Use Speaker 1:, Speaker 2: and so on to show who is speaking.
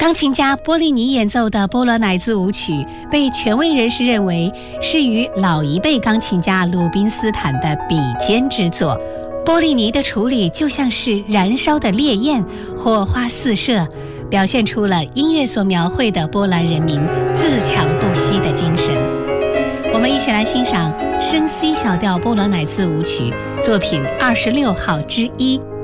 Speaker 1: 钢琴家波利尼演奏的波罗乃兹舞曲被权威人士认为是与老一辈钢琴家鲁宾斯坦的比肩之作。波利尼的处理就像是燃烧的烈焰，火花四射，表现出了音乐所描绘的波兰人民自强不息的精神。我们一起来欣赏升 C 小调波罗乃兹舞曲作品26号之一。